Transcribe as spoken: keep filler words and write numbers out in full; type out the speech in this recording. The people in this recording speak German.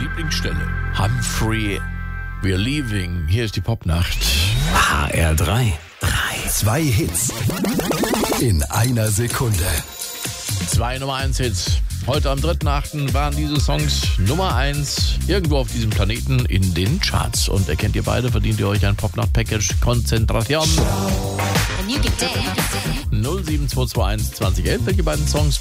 Lieblingsstelle. Humphrey, we're leaving. Hier ist die Popnacht. H R drei. Drei. Zwei Hits in einer Sekunde. Zwei Nummer eins Hits. Heute am dritten achten waren diese Songs Nummer eins irgendwo auf diesem Planeten in den Charts. Und erkennt ihr beide, verdient ihr euch ein Popnacht-Package. Konzentration. null sieben zwei zwei eins zwanzig elf. Welche beiden Songs